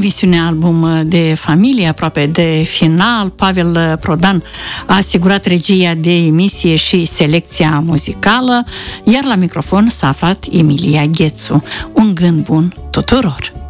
Emisiunea Album de Familie, aproape de final. Pavel Prodan a asigurat regia de emisie și selecția muzicală, iar la microfon s-a aflat Emilia Ghețu. Un gând bun tuturor!